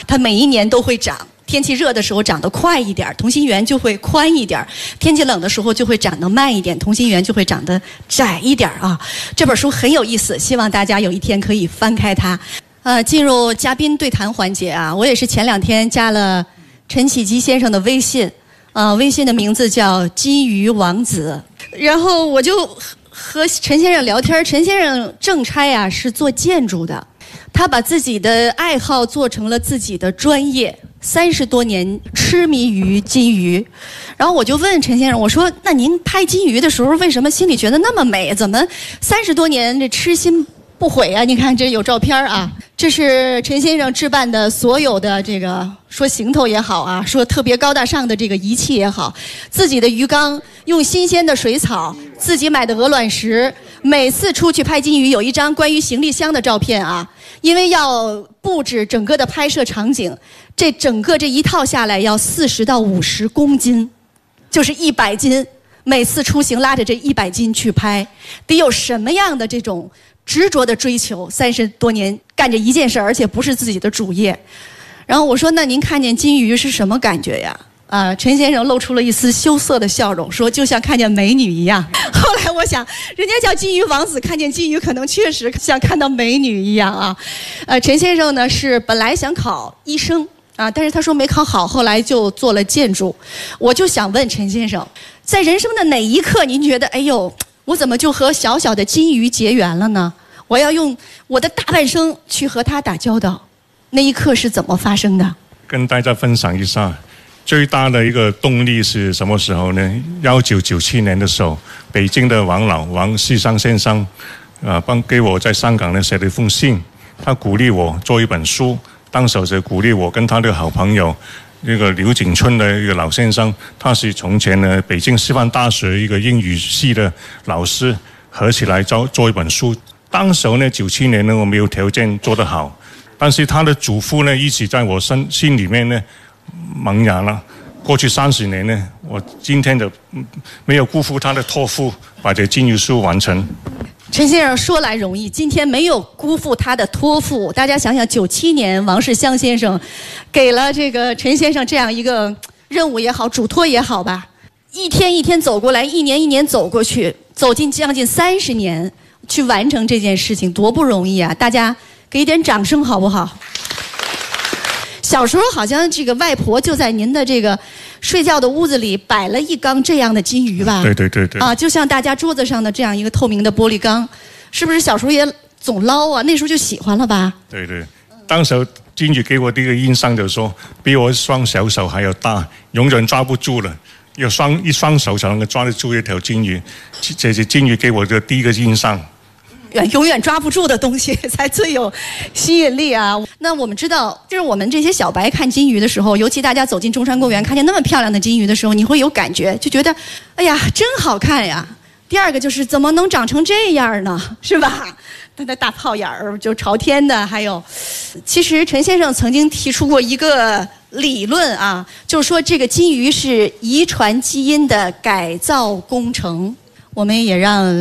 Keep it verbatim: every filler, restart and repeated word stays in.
它每一年都会长。天气热的时候长得快一点，同心圆就会宽一点；天气冷的时候就会长得慢一点，同心圆就会长得窄一点啊。这本书很有意思，希望大家有一天可以翻开它。呃，进入嘉宾对谈环节啊，我也是前两天加了陈启基先生的微信，呃，微信的名字叫金鱼王子，然后我就和陈先生聊天。陈先生正差啊是做建筑的，他把自己的爱好做成了自己的专业。三十多年痴迷于金鱼，然后我就问陈先生，我说：“那您拍金鱼的时候，为什么心里觉得那么美？怎么三十多年这痴心不悔啊？”你看这有照片啊，这是陈先生置办的所有的这个说行头也好啊，说特别高大上的这个仪器也好，自己的鱼缸用新鲜的水草，自己买的鹅卵石。每次出去拍金鱼，有一张关于行李箱的照片啊，因为要布置整个的拍摄场景，这整个这一套下来要四十到五十公斤，就是一百斤。每次出行拉着这一百斤去拍，得有什么样的这种执着的追求？三十多年干着一件事，而且不是自己的主业。然后我说：“那您看见金鱼是什么感觉呀？”啊，陈先生露出了一丝羞涩的笑容，说：“就像看见美女一样。”后来我想，人家叫金鱼王子，看见金鱼可能确实像看到美女一样啊。呃，陈先生呢是本来想考医生啊，但是他说没考好，后来就做了建筑。我就想问陈先生，在人生的哪一刻，您觉得，哎呦，我怎么就和小小的金鱼结缘了呢？我要用我的大半生去和它打交道，那一刻是怎么发生的？ 跟大家分享一下。最大的一个动力是什么时候呢？一九九七年的时候，北京的王老王锡山先生，啊，帮给我在香港呢写了一封信，他鼓励我做一本书。当时就鼓励我跟他的好朋友，那个刘景春的一个老先生，他是从前呢北京师范大学一个英语系的老师，合起来做做一本书。当时呢九七年呢我没有条件做得好，但是他的嘱咐呢一直在我心心里面呢。萌芽了。过去三十年呢，我今天的没有辜负他的托付，把这金鱼书完成。 陈先生说来容易，今天没有辜负他的托付。大家想想，九七年王世襄先生给了这个陈先生这样一个任务也好，嘱托也好吧，一天一天走过来，一年一年走过去，走进将近三十年去完成这件事情，多不容易啊！大家给一点掌声好不好？小时候好像这个外婆就在您的这个睡觉的屋子里摆了一缸这样的金鱼吧？ 对对对对。 啊，就像大家桌子上的这样一个透明的玻璃缸，是不是小时候也总捞啊？那时候就喜欢了吧？ 对对，当时金鱼给我的一个印象就是说，比我双小手还要大，永远抓不住了。有双一双手才能够抓得住一条金鱼，这是金鱼给我的第一个印象。 永远抓不住的东西才最有吸引力啊！那我们知道，就是我们这些小白看金鱼的时候，尤其大家走进中山公园看见那么漂亮的金鱼的时候，你会有感觉，就觉得，哎呀，真好看呀！第二个就是怎么能长成这样呢？是吧？它的大炮眼儿就朝天的，还有，其实陈先生曾经提出过一个理论啊，就是说这个金鱼是遗传基因的改造工程。我们也让